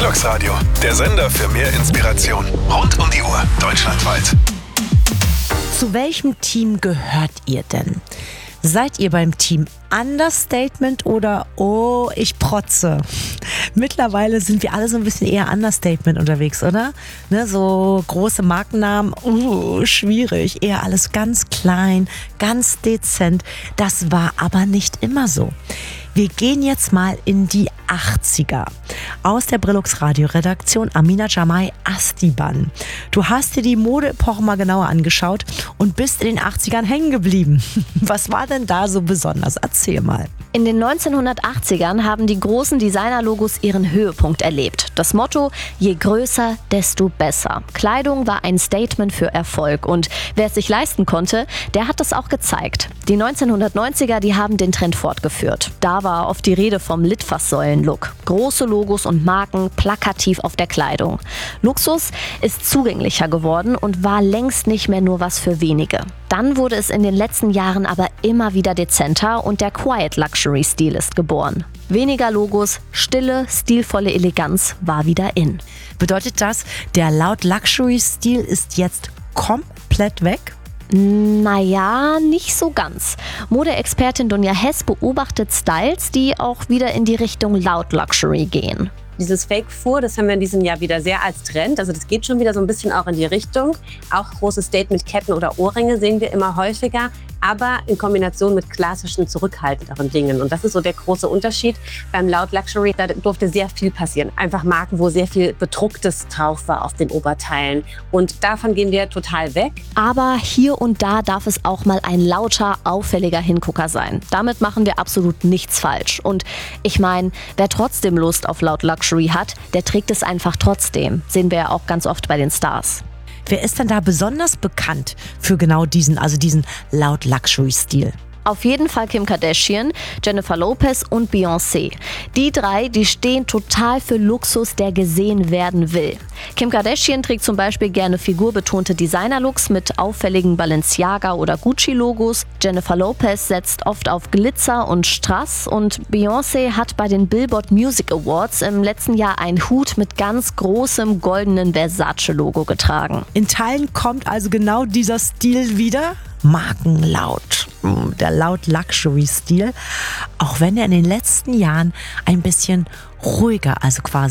Deluxe Radio, der Sender für mehr Inspiration. Rund um die Uhr, deutschlandweit. Zu welchem Team gehört ihr denn? Seid ihr beim Team Understatement oder oh, ich protze? Mittlerweile sind wir alle so ein bisschen eher Understatement unterwegs, oder? Ne, so große Markennamen, schwierig. Eher alles ganz klein, ganz dezent. Das war aber nicht immer so. Wir gehen jetzt mal in die 80er. Aus der Brillux Radio-Redaktion Amina Jamai Astiban. Du hast dir die Modeepoche mal genauer angeschaut und bist in den 80ern hängen geblieben. Was war denn da so besonders? Erzähl mal. In den 1980ern haben die großen Designerlogos ihren Höhepunkt erlebt. Das Motto, je größer, desto besser. Kleidung war ein Statement für Erfolg und wer es sich leisten konnte, der hat das auch gezeigt. Die 1990er, die haben den Trend fortgeführt. Da war oft die Rede vom Litfaßsäulen-Look. Große Logos und Marken plakativ auf der Kleidung. Luxus ist zugänglicher geworden und war längst nicht mehr nur was für wenige. Dann wurde es in den letzten Jahren aber immer wieder dezenter und der Quiet Luxury Stil ist geboren. Weniger Logos, stille, stilvolle Eleganz war wieder in. Bedeutet das, der Loud Luxury Stil ist jetzt komplett weg? Naja, nicht so ganz. Modeexpertin Dunja Hess beobachtet Styles, die auch wieder in die Richtung Loud Luxury gehen. Dieses Fake Fur, das haben wir in diesem Jahr wieder sehr als Trend. Also das geht schon wieder so ein bisschen auch in die Richtung. Auch große Statement-Ketten oder Ohrringe sehen wir immer häufiger, aber in Kombination mit klassischen, zurückhaltenderen Dingen. Und das ist so der große Unterschied. Beim Loud Luxury, da durfte sehr viel passieren. Einfach Marken, wo sehr viel Bedrucktes drauf war auf den Oberteilen. Und davon gehen wir total weg. Aber hier und da darf es auch mal ein lauter, auffälliger Hingucker sein. Damit machen wir absolut nichts falsch. Und ich meine, wer trotzdem Lust auf Loud Luxury hat, der trägt es einfach trotzdem. Sehen wir ja auch ganz oft bei den Stars. Wer ist denn da besonders bekannt für genau diesen Loud Luxury Stil? Auf jeden Fall Kim Kardashian, Jennifer Lopez und Beyoncé. Die drei, die stehen total für Luxus, der gesehen werden will. Kim Kardashian trägt zum Beispiel gerne figurbetonte Designerlooks mit auffälligen Balenciaga- oder Gucci-Logos. Jennifer Lopez setzt oft auf Glitzer und Strass und Beyoncé hat bei den Billboard Music Awards im letzten Jahr einen Hut mit ganz großem goldenen Versace-Logo getragen. In Teilen kommt also genau dieser Stil wieder. Markenlaut, der Loud Luxury Stil, auch wenn er in den letzten Jahren ein bisschen ruhiger, also quasi